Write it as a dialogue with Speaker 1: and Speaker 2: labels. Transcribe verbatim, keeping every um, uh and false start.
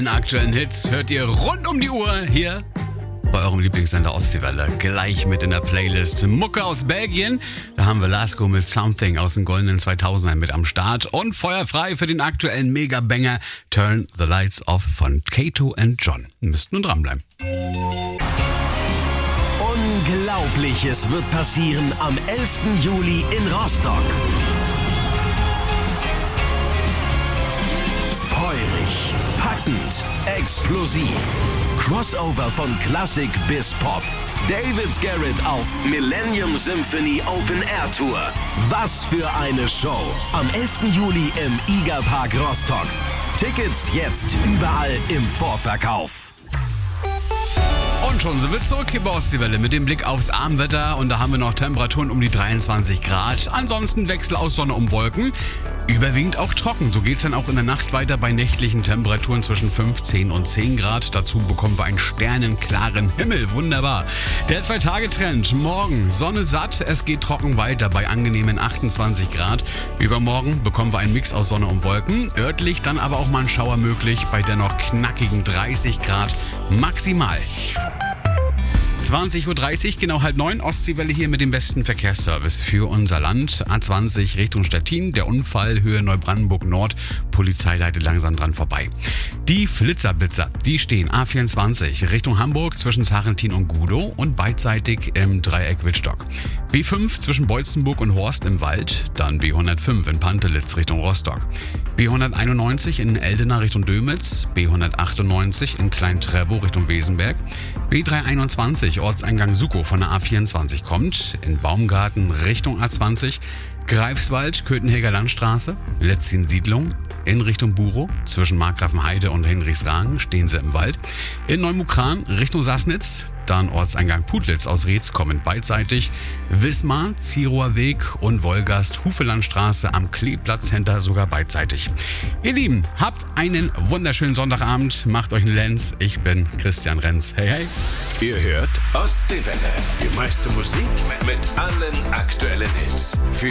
Speaker 1: Den aktuellen Hits hört ihr rund um die Uhr hier bei eurem Lieblingssender Ostseewelle. Gleich mit in der Playlist Mucke aus Belgien. Da haben wir Lasco mit Something aus den goldenen zweitausendern mit am Start. Und feuerfrei für den aktuellen Megabanger Turn the Lights Off von Kato and John. Müsst nun dranbleiben.
Speaker 2: Unglaubliches wird passieren am elften Juli in Rostock. Feurig, packend, explosiv. Crossover von Klassik bis Pop. David Garrett auf Millennium Symphony Open Air Tour. Was für eine Show. Am elften Juli im Iga Park Rostock. Tickets jetzt überall im Vorverkauf.
Speaker 1: Und schon sind wir zurück hier bei Ostseewelle mit dem Blick aufs Abendwetter. Und da haben wir noch Temperaturen um die dreiundzwanzig Grad. Ansonsten Wechsel aus Sonne um Wolken. Überwiegend auch trocken. So geht es dann auch in der Nacht weiter bei nächtlichen Temperaturen zwischen fünfzehn und zehn Grad. Dazu bekommen wir einen sternenklaren Himmel. Wunderbar. Der Zwei-Tage-Trend. Morgen Sonne satt. Es geht trocken weiter bei angenehmen achtundzwanzig Grad. Übermorgen bekommen wir einen Mix aus Sonne und Wolken. Örtlich dann aber auch mal ein Schauer möglich bei dennoch knackigen dreißig Grad maximal. zwanzig Uhr dreißig, genau halb neun, Ostseewelle hier mit dem besten Verkehrsservice für unser Land. A zwanzig Richtung Stettin, der Unfall, Höhe Neubrandenburg Nord, Polizei leitet langsam dran vorbei. Die Flitzerblitzer, die stehen A vierundzwanzig Richtung Hamburg zwischen Sarrentin und Gudow und beidseitig im Dreieck Wittstock. B fünf zwischen Beutzenburg und Horst im Wald, dann B hundertfünf in Pantelitz Richtung Rostock. B hunderteinundneunzig in Eldena Richtung Dömitz, B hundertachtundneunzig in Klein-Trebow Richtung Wesenberg, B dreihunderteinundzwanzig Ortseingang Sukow von der A vierundzwanzig kommt, in Baumgarten Richtung A zwanzig, Greifswald, Köthenhäger Landstraße, Letzin-Siedlung, in Richtung Burow, zwischen Markgrafenheide und Hinrichsragen stehen sie im Wald, in Neumukran Richtung Sassnitz, dann Ortseingang Putlitz aus Reetz kommend beidseitig, Wismar, Zirower Weg und Wolgast, Hufelandstraße am Kleeplatz hinter sogar beidseitig. Ihr Lieben, habt einen wunderschönen Sonntagabend, macht euch einen Lenz, ich bin Christian Renz. Hey, hey.
Speaker 3: Ihr hört Ostseewelle, die meiste Musik mit allen aktuellen Hits. Für